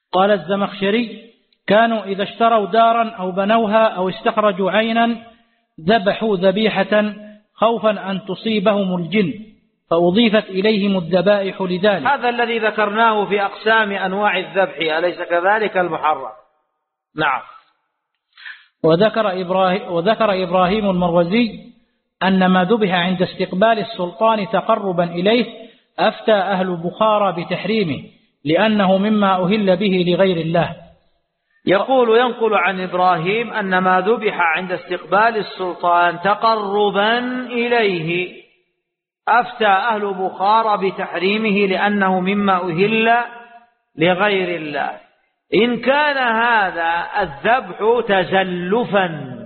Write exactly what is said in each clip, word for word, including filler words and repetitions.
قال الزمخشري: كانوا إذا اشتروا دارا أو بنوها أو استخرجوا عينا ذبحوا ذبيحة خوفا أن تصيبهم الجن، فأضيفت إليهم الذبائح لذلك. هذا الذي ذكرناه في أقسام أنواع الذبح، أليس كذلك المحرم؟ نعم. وذكر إبراهيم, وذكر إبراهيم المروزي أن ما ذبح عند استقبال السلطان تقربا إليه أفتى أهل بخارى بتحريمه لأنه مما أهل به لغير الله. يقول ينقل عن إبراهيم أن ما ذبح عند استقبال السلطان تقربا إليه أفتى أهل بخارى بتحريمه لأنه مما أهل لغير الله. إن كان هذا الذبح تزلفا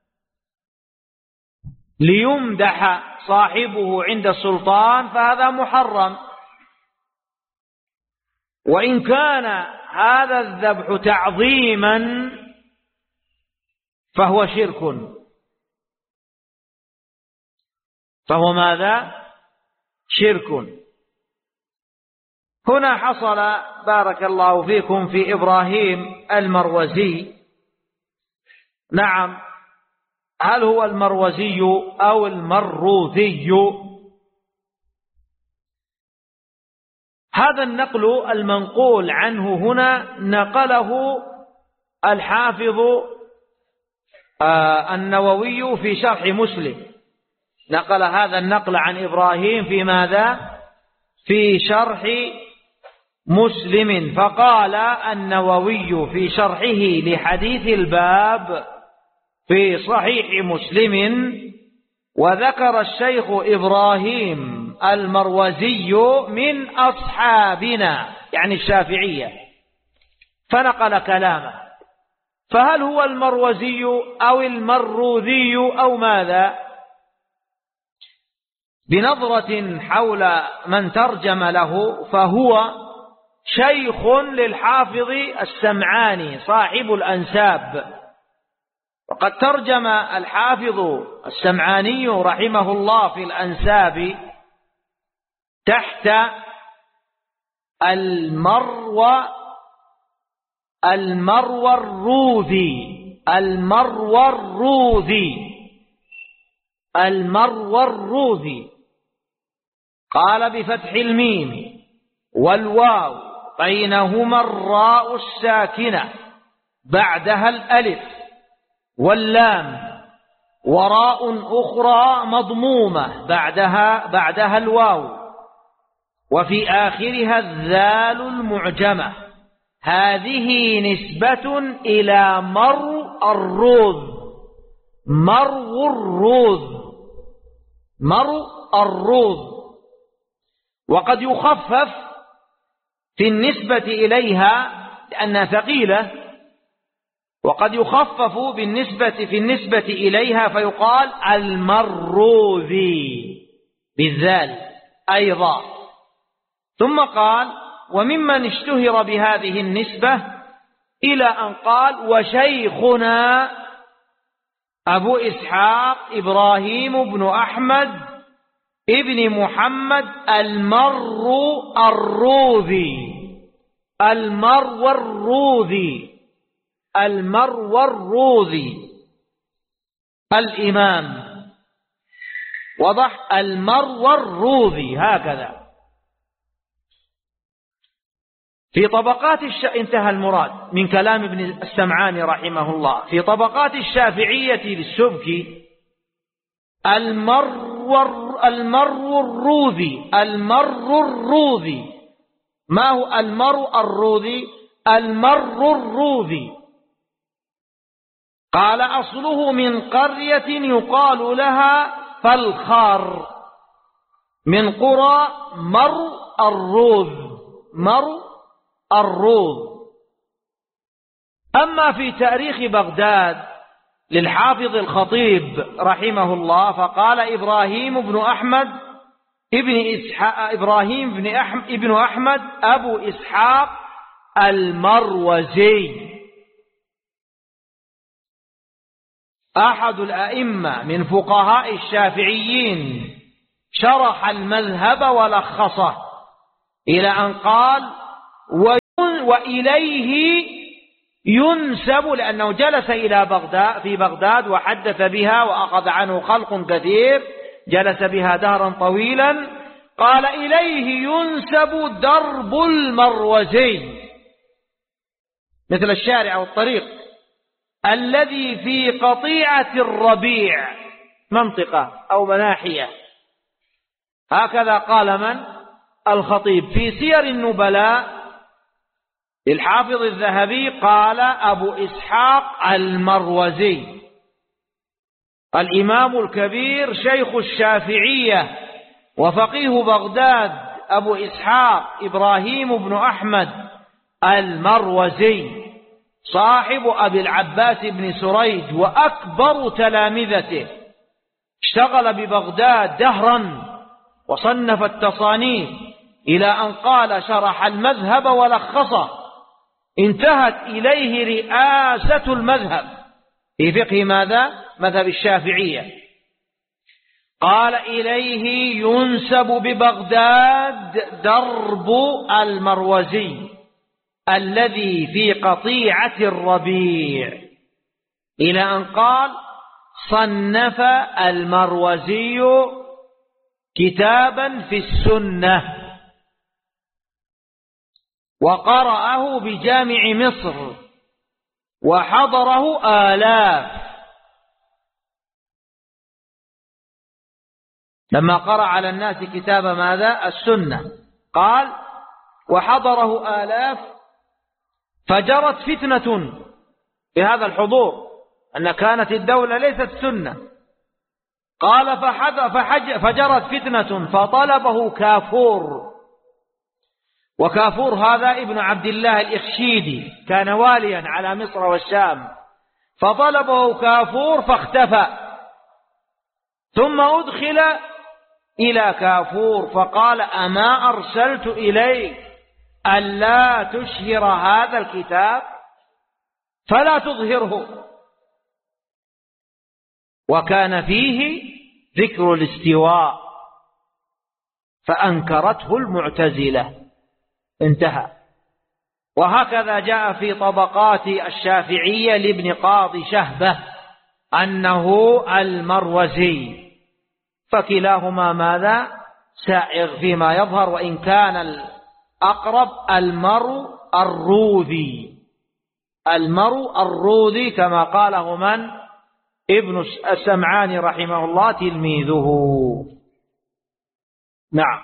ليمدح صاحبه عند السلطان فهذا محرم، وإن كان هذا الذبح تعظيما فهو شرك. فهو ماذا؟ شرك. هنا حصل بارك الله فيكم في إبراهيم المروزي. نعم، هل هو المروزي أو المروذي؟ هذا النقل المنقول عنه هنا نقله الحافظ النووي في شرح مسلم، نقل هذا النقل عن إبراهيم في ماذا؟ في شرح مسلم. فقال النووي في شرحه لحديث الباب في صحيح مسلم: وذكر الشيخ إبراهيم المروزي من أصحابنا، يعني الشافعية، فنقل كلامه. فهل هو المروزي أو المروذي أو ماذا؟ بنظرة حول من ترجم له، فهو شيخ للحافظ السمعاني صاحب الأنساب. وقد ترجم الحافظ السمعاني رحمه الله في الأنساب تحت المروى المروى الروذي المروى الروذي المروى الروذي قال بفتح الميم والواو بينهما الراء الساكنة بعدها الألف واللام وراء أخرى مضمومة بعدها بعدها الواو وفي آخرها الذال المعجمة. هذه نسبة إلى مرء الروذ مرء الروذ مرء الروذ وقد يخفف في النسبة إليها لأنها ثقيلة، وقد يخفف بالنسبة في النسبة إليها فيقال المروذي بالذال أيضا. ثم قال: وممن اشتهر بهذه النسبة إلى أن قال: وشيخنا أبو إسحاق إبراهيم بن أحمد ابن محمد المرو الروذي المرو الروذي المرو الروذي الإمام. وضح المرو الروذي هكذا. في طبقات الش... انتهى المراد من كلام ابن السمعاني رحمه الله. في طبقات الشافعية للسبكي المرو المرو الروذي المرو الروذي. ما هو المرو الروذي؟ المرو الروذي قال أصله من قرية يقال لها فالخار من قرى مرو الروذ مرو الروذ. أما في تاريخ بغداد للحافظ الخطيب رحمه الله فقال: إبراهيم بن أحمد ابن إسحاق إبراهيم بن أحمد ابن أحمد أبو إسحاق المروزي أحد الأئمة من فقهاء الشافعيين، شرح المذهب ولخصه إلى أن قال: وإليه ينسب، لأنه جلس إلى بغداد في بغداد وحدث بها وأخذ عنه خلق كثير، جلس بها دهرا طويلا. قال إليه ينسب درب المروزي، مثل الشارع والطريق، الذي في قطيعة الربيع، منطقة أو مناحية. هكذا قال من؟ الخطيب. في سير النبلاء للحافظ الذهبي قال أبو إسحاق المروزي، الإمام الكبير شيخ الشافعية وفقيه بغداد، أبو إسحاق إبراهيم بن أحمد المروزي، صاحب أبي العباس بن سريج وأكبر تلامذته، اشتغل ببغداد دهرا وصنف التصانيف إلى أن قال شرح المذهب ولخصه، انتهت إليه رئاسة المذهب في فقه ماذا؟ مذهب الشافعية. قال إليه ينسب ببغداد درب المروزي الذي في قطيعة الربيع، إلى أن قال صنف المروزي كتابا في السنة وقرأه بجامع مصر وحضره آلاف. لما قرأ على الناس كتاب ماذا؟ السنة، قال وحضره آلاف، فجرت فتنة بهذا الحضور، أن كانت الدولة ليست سنة. قال فحج فحج فجرت فتنة فطلبه كافور، وكافور هذا ابن عبد الله الإخشيدي، كان واليا على مصر والشام، فطلبه كافور فاختفى، ثم أدخل إلى كافور فقال أما أرسلت إليك ألا تشهر هذا الكتاب فلا تظهره، وكان فيه ذكر الاستواء فأنكرته المعتزلة، انتهى. وهكذا جاء في طبقات الشافعية لابن قاضي شهبة أنه المروزي، فكلاهما ماذا؟ سائغ فيما يظهر، وإن كان الأقرب المرو الروذي، المرو الروذي كما قاله من؟ ابن السمعاني رحمه الله تلميذه. نعم.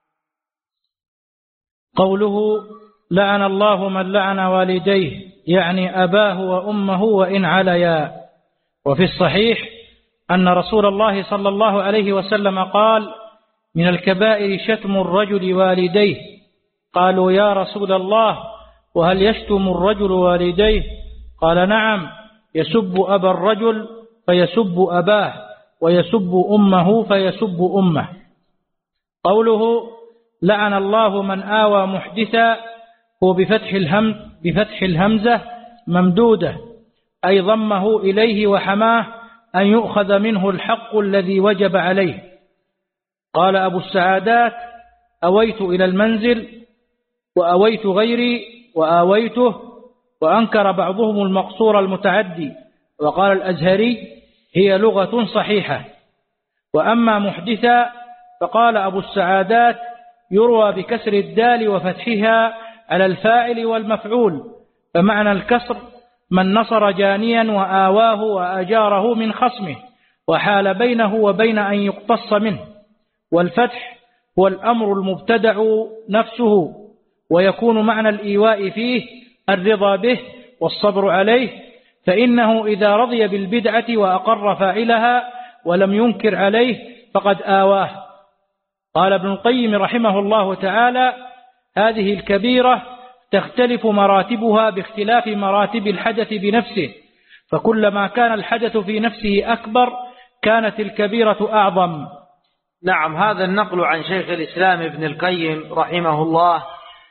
قوله لعن الله من لعن والديه، يعني أباه وأمه وإن عليا. وفي الصحيح أن رسول الله صلى الله عليه وسلم قال من الكبائر شتم الرجل والديه. قالوا يا رسول الله وهل يشتم الرجل والديه؟ قال نعم، يسب أبا الرجل فيسب أباه، ويسب أمه فيسب أمه. قوله لعن الله من آوى محدثا هو بفتح الهم بفتح الهمزة ممدودة، أي ضمه إليه وحماه أن يؤخذ منه الحق الذي وجب عليه. قال أبو السعادات أويت إلى المنزل وأويت غيري وآويته، وأنكر بعضهم المقصور المتعدي، وقال الأزهري هي لغة صحيحة. وأما محدثا فقال أبو السعادات يروى بكسر الدال وفتحها على الفاعل والمفعول، فمعنى الكسر من نصر جانيا وآواه وأجاره من خصمه وحال بينه وبين أن يقتص منه، والفتح هو الأمر المبتدع نفسه، ويكون معنى الإيواء فيه الرضا به والصبر عليه، فإنه إذا رضي بالبدعة وأقر فاعلها ولم ينكر عليه فقد آواه. قال ابن القيم رحمه الله تعالى هذه الكبيرة تختلف مراتبها باختلاف مراتب الحدث بنفسه، فكلما كان الحدث في نفسه أكبر كانت الكبيرة أعظم. نعم. هذا النقل عن شيخ الإسلام ابن القيم رحمه الله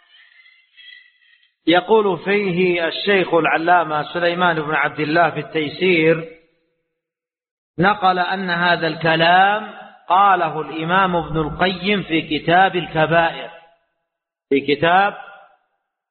يقول فيه الشيخ العلامة سليمان بن عبد الله في التيسير، نقل أن هذا الكلام قاله الإمام ابن القيم في كتاب الكبائر، في كتاب